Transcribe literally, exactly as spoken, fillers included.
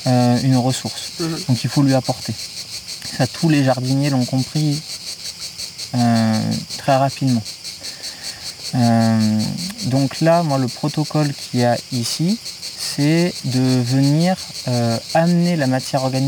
euh, une ressource. Mmh. Donc il faut lui apporter. Ça, tous les jardiniers l'ont compris euh, très rapidement. Euh, donc là, moi, le protocole qu'il y a ici, c'est de venir euh, amener la matière organique